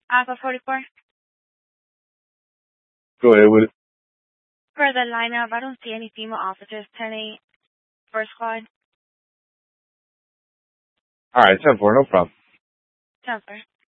Alpha 44. Go ahead with it. For the lineup, I don't see any female officers. 10-8, first squad. All right, 10-4, no problem. 10-4.